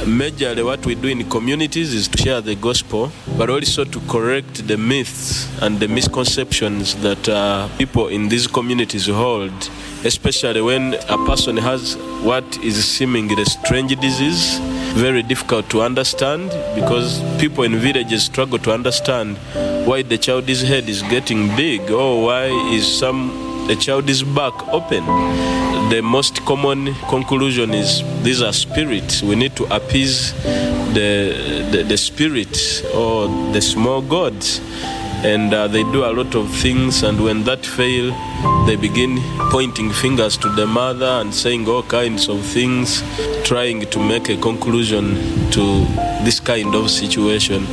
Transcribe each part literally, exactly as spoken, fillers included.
majorly what we do in communities is to share the gospel, but also to correct the myths and the misconceptions that uh, people in these communities hold, especially when a person has what is seemingly a strange disease, very difficult to understand, because people in villages struggle to understand why the child's head is getting big, or why is some the child's back open. The most common conclusion is these are spirits. We need to appease the the, the spirits or the small gods. And uh, they do a lot of things, and when that fail, they begin pointing fingers to the mother and saying all kinds of things, trying to make a conclusion to this kind of situation.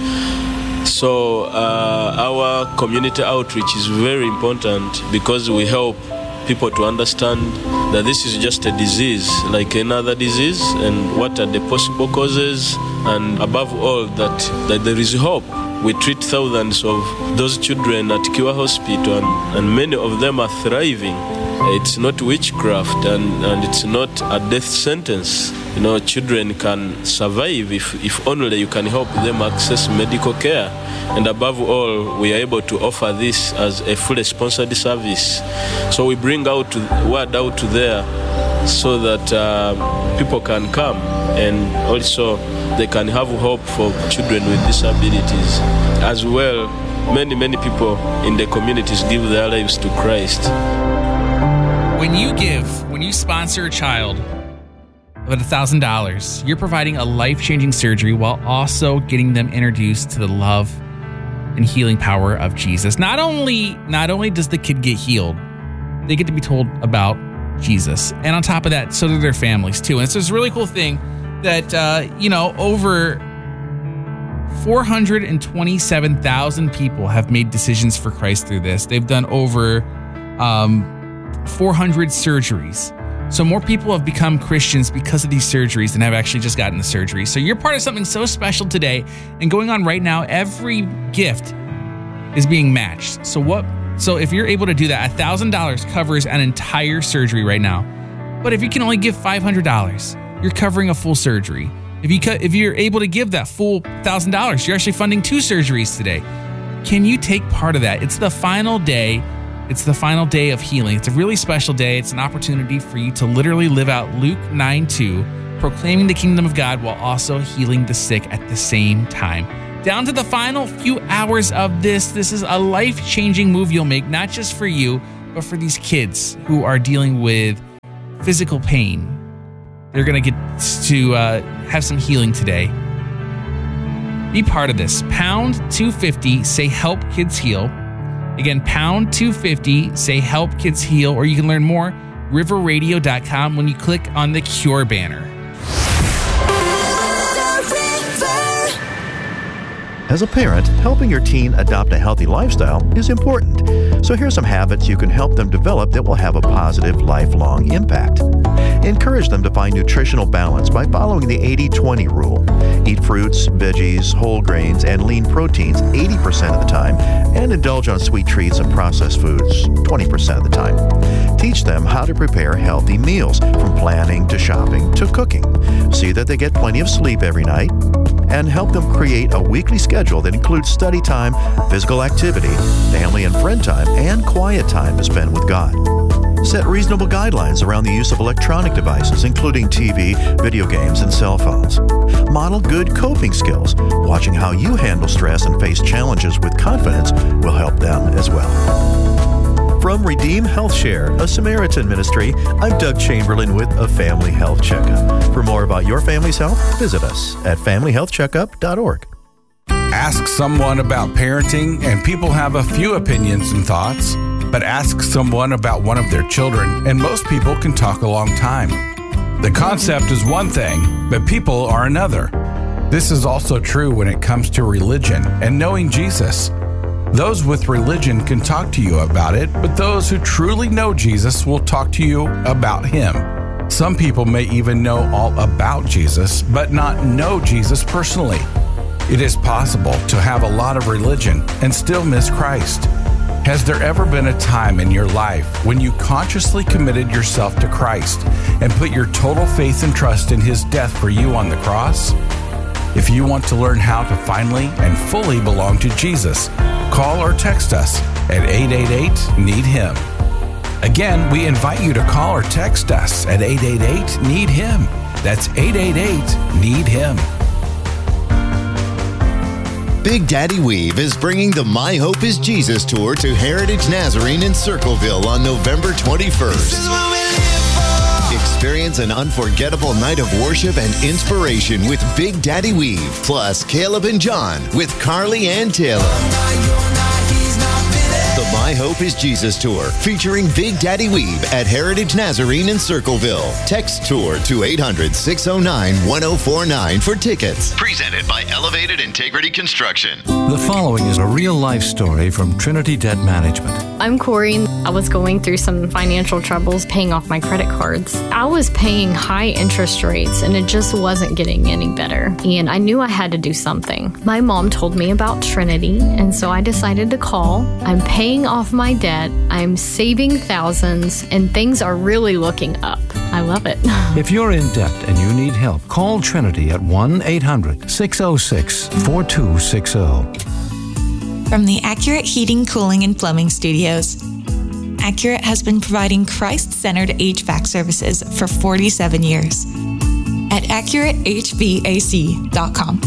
So uh, our community outreach is very important, because we help people to understand that this is just a disease like another disease, and what are the possible causes, and above all that, that there is hope. We treat thousands of those children at Cure Hospital, and, and many of them are thriving. It's not witchcraft, and, and it's not a death sentence. You know, children can survive if, if only you can help them access medical care. And above all, we are able to offer this as a fully sponsored service. So we bring out word out there so that uh, people can come, and also they can have hope for children with disabilities. As well, many, many people in the communities give their lives to Christ. When you give, when you sponsor a child of one thousand dollars, you're providing a life-changing surgery while also getting them introduced to the love and healing power of Jesus. Not only, not only does the kid get healed, they get to be told about Jesus. And on top of that, so do their families too. And it's this really cool thing that, uh, you know, over four hundred twenty-seven thousand people have made decisions for Christ through this. They've done over um, four hundred surgeries. So more people have become Christians because of these surgeries than have actually just gotten the surgery. So you're part of something so special today, and going on right now, every gift is being matched. So what? So if you're able to do that, one thousand dollars covers an entire surgery right now. But if you can only give five hundred dollars, you're covering a full surgery. If you if you're able to give that full one thousand dollars, you're actually funding two surgeries today. Can you take part of that? It's the final day. It's the final day of healing. It's a really special day. It's an opportunity for you to literally live out Luke nine two, proclaiming the kingdom of God while also healing the sick at the same time. Down to the final few hours of this, this is a life-changing move you'll make, not just for you, but for these kids who are dealing with physical pain. They're going to get to uh, have some healing today. Be part of this. Pound two fifty, say help kids heal. Again, pound two fifty, say help kids heal, or you can learn more, river radio dot com, when you click on the Cure banner. As a parent, helping your teen adopt a healthy lifestyle is important. So here's some habits you can help them develop that will have a positive, lifelong impact. Encourage them to find nutritional balance by following the eighty twenty rule. Eat fruits, veggies, whole grains, and lean proteins eighty percent of the time, and indulge on sweet treats and processed foods twenty percent of the time. Teach them how to prepare healthy meals, from planning to shopping to cooking. See that they get plenty of sleep every night, and help them create a weekly schedule that includes study time, physical activity, family and friend time, and quiet time to spend with God. Set reasonable guidelines around the use of electronic devices, including T V, video games, and cell phones. Model good coping skills. Watching how you handle stress and face challenges with confidence will help them as well. From Redeem Health Share, a Samaritan ministry, I'm Doug Chamberlain with a Family Health Checkup. For more about your family's health, visit us at family health checkup dot org. Ask someone about parenting, and people have a few opinions and thoughts. But ask someone about one of their children, and most people can talk a long time. The concept is one thing, but people are another. This is also true when it comes to religion and knowing Jesus. Those with religion can talk to you about it, but those who truly know Jesus will talk to you about him. Some people may even know all about Jesus, but not know Jesus personally. It is possible to have a lot of religion and still miss Christ. Has there ever been a time in your life when you consciously committed yourself to Christ and put your total faith and trust in His death for you on the cross? If you want to learn how to finally and fully belong to Jesus, call or text us at eight eight eight, need him. Again, we invite you to call or text us at eight eight eight, need him. That's eight eight eight, need him. Big Daddy Weave is bringing the My Hope is Jesus tour to Heritage Nazarene in Circleville on November twenty-first. Experience an unforgettable night of worship and inspiration with Big Daddy Weave, plus Caleb and John with Carly and Taylor. The My Hope is Jesus Tour, featuring Big Daddy Weave at Heritage Nazarene in Circleville. Text tour to eight hundred, six oh nine, one oh four nine for tickets. Presented by Elevated Integrity Construction. The following is a real-life story from Trinity Debt Management. I'm Corey. I was going through some financial troubles paying off my credit cards. I was paying high interest rates and it just wasn't getting any better. And I knew I had to do something. My mom told me about Trinity, and so I decided to call. I'm paying off my debt. I'm saving thousands, and things are really looking up. I love it. If you're in debt and you need help, call Trinity at one eight hundred, six oh six, four two six oh. From the Accurate Heating, Cooling, and Plumbing Studios, Accurate has been providing Christ-centered H V A C services for forty-seven years at accurate h v a c dot com.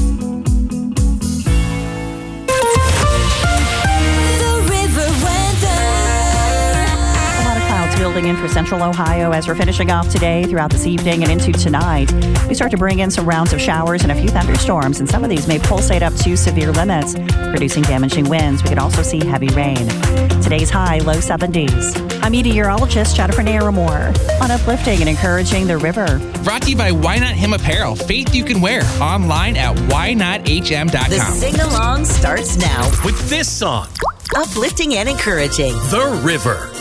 Building in for Central Ohio as we're finishing off today throughout this evening and into tonight. We start to bring in some rounds of showers and a few thunderstorms, and some of these may pulsate up to severe limits, producing damaging winds. We could also see heavy rain. Today's high, low seventies. I'm meteorologist Jennifer Naramore on Uplifting and Encouraging the River. Brought to you by Why Not Him Apparel. Faith you can wear. Online at why not h m dot com. The sing-along starts now with this song. Uplifting and Encouraging The River.